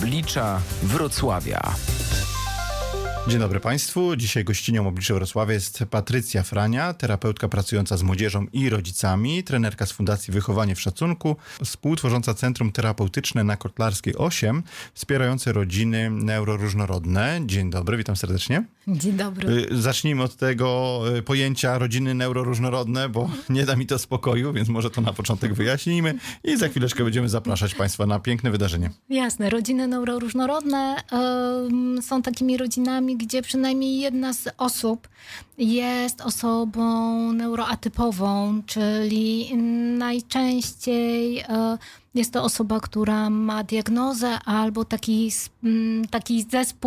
Oblicza Wrocławia. Dzień dobry Państwu. Dzisiaj gościnią Oblicza Wrocławia jest Patrycja Frania, terapeutka pracująca z młodzieżą i rodzicami, trenerka z Fundacji Wychowanie w Szacunku, współtworząca Centrum Terapeutyczne na Kotlarskiej 8, wspierające rodziny neuroróżnorodne. Dzień dobry, witam serdecznie. Dzień dobry. Zacznijmy od tego pojęcia rodziny neuroróżnorodne, bo nie da mi to spokoju, więc może to na początek wyjaśnijmy i za chwileczkę będziemy zapraszać Państwa na piękne wydarzenie. Jasne, rodziny neuroróżnorodne są takimi rodzinami, gdzie przynajmniej jedna z osób jest osobą neuroatypową, czyli najczęściej jest to osoba, która ma diagnozę albo taki zespół